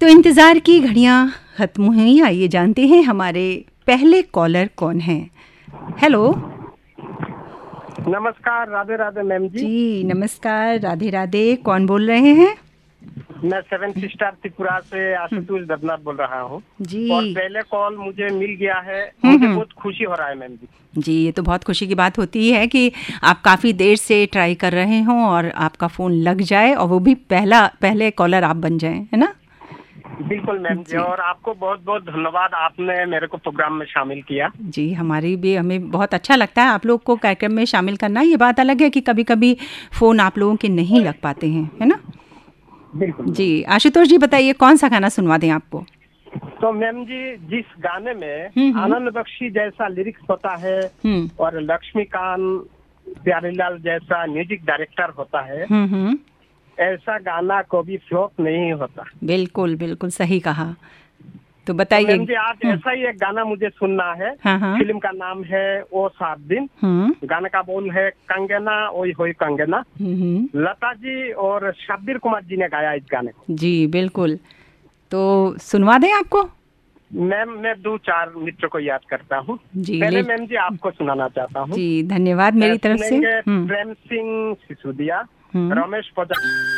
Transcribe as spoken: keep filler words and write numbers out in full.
इंतज़ार की घड़ियां खत्म हुई, आइए जानते हैं हमारे पहले कॉलर कौन हैं। हेलो, नमस्कार, राधे राधे मैम जी। जी नमस्कार, राधे राधे। कौन बोल रहे हैं? मैं सेवन स्टार त्रिपुरा से आशुतोष दबनाथ बोल रहा हूँ जी। और पहले कॉल मुझे मिल गया है, हम्म, मुझे हम्म। बहुत खुशी हो रहा है मैम जी। जी, ये तो बहुत खुशी की बात होती है कि आप काफ़ी देर से ट्राई कर रहे हों और आपका फ़ोन लग जाए और वो भी पहला पहले कॉलर आप बन जाएं, है ना? बिल्कुल मैम जी, जी। और आपको बहुत बहुत धन्यवाद, आपने मेरे को प्रोग्राम में शामिल किया। जी, हमारी भी हमें बहुत अच्छा लगता है आप लोग को कार्यक्रम में शामिल करना। ये बात अलग है कि कभी-कभी फ़ोन आप लोगों के नहीं लग पाते हैं, है ना? बिल्कुल। जी, आशुतोष जी बताइए कौन सा गाना सुनवा दें आपको? तो मैम जी, जिस गाने में हम्म, हम्म। आनंद बख्शी जैसा लिरिक्स होता है हम्म, और लक्ष्मीकांत प्यारीलाल जैसा म्यूजिक डायरेक्टर होता है, हम्म, हम्म। ऐसा गाना कभी फ्लॉप नहीं होता। बिल्कुल, बिल्कुल सही कहा। तो तो बताइए। मैम जी, आज हम्म, ऐसा ही एक गाना मुझे सुनना है। हाँ, हाँ। फिल्म का नाम है ओ सात दिन। हम्म, गाने का बोल है कंगना ओई होई कंगना। हम्म, हम्म। लता जी और शब्बीर कुमार जी ने गाया इस गाने को। जी, बिल्कुल। तो सुनवा दें आपको? मैम, मैं दो चार मित्र को याद करता हूँ। जी, पहले ले मैम जी आपको सुनाना चाहता हूँ। जी, धन्यवाद मेरी तरफ से। सुनेंगे हम्म, प्रेम सिंह सिसोदिया, हम्म। रमेश प्रजापति।